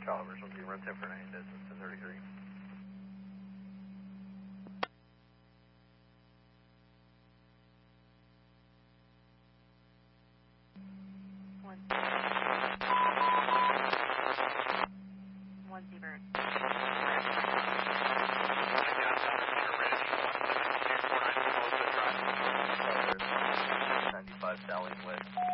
Charlie, Version 2, run 10 for 9, distance to 33. One Seabird. 95 Sally West.